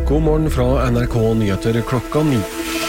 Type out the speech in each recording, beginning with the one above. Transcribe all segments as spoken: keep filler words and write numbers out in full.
God morgen fra N R K Nyheter klokka ni.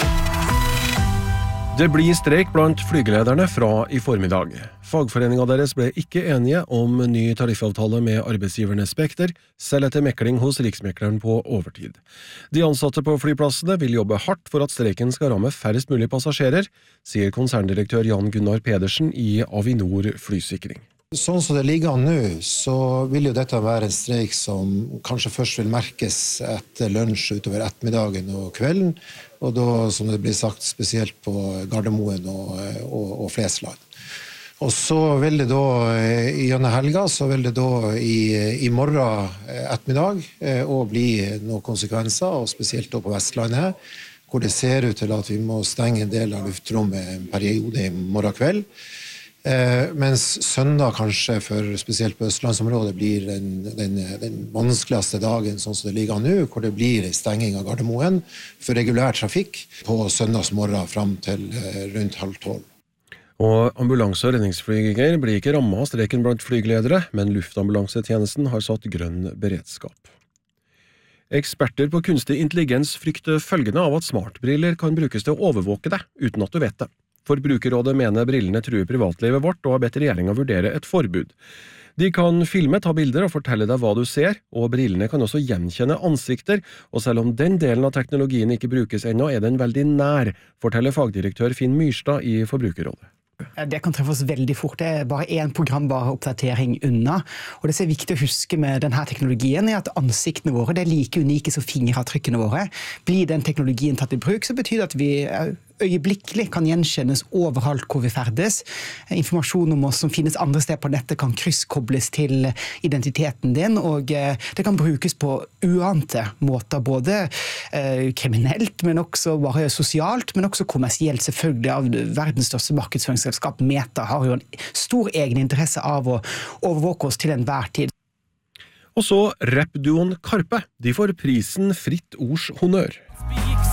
Det blir streik blant flygelederne fra i formiddag. Fagforeningen deres ble ikke enige om ny tariffavtale med arbeidsgiverne Spekter, selv etter mekling hos Riksmekleren på overtid. De ansatte på flyplassene vil jobbe hardt for at streiken skal ramme færrest mulig passasjerer, sier konserndirektør Jan Gunnar Pedersen i Avinor Flysikring. Sånn som det ligger an nå, så vil jo dette være en streik som kanskje først vil merkes etter lunsj utover ettermiddagen og kvelden, og da, som det blir sagt, spesielt på Gardermoen og, og, og Flesland. Og så vil det da, gjennom helga, så vil det da i, i morgen ettermiddag også bli noen konsekvenser, og spesielt da på Vestlandet, hvor det ser ut til at vi må stenge en del av luftrommet en periode i morgen kveld. Eh, mens søndag kanskje for spesielt på Østlandsområdet blir den, den, den vanskeligste dagen sånn som det ligger an nå, hvor det blir en stenging av Gardermoen for regulær trafikk på søndagsmorgen frem til eh, rundt halv tolv. Og ambulanse- og redningsflyger blir ikke rammet av streiken blant flygeledere, men luftambulansetjenesten har satt grønn beredskap. Eksperter på kunstig intelligens frykter følgende av at smartbriller kan brukes til å overvåke deg uten at du vet det. Forbrukerrådet mener brillene truer privatlivet vårt og har bedt regjeringen vurdere et forbud. De kan filme, ta bilder og fortelle deg hva du ser, og brillene kan også gjenkjenne ansikter, og selv om den delen av teknologien ikke brukes ennå, er den veldig nær, forteller fagdirektør Finn Myrstad i Forbrukerrådet. Det kan treffe oss veldig fort. Det er bare en programbare-oppdatering unna. Og det som er viktig å huske med denne teknologien er at ansiktene våre det er like unike som fingeravtrykkene våre. Blir den teknologien tatt i bruk, så betyr det at vi øyeblikkelig kan gjenkjennes overalt hvor vi ferdes. Informasjon om oss som finnes andre steder på nettet kan krysskobles til identiteten din, og det kan brukes på uante måter, både eh, kriminelt, men også bare sosialt, men også kommersielt. Selvfølgelig av verdens største markedsføringsselskap Meta har jo en stor egen interesse av å overvåke oss til enhver tid. Og så rappduoen Karpe. De får prisen Fritt Ords Honnør.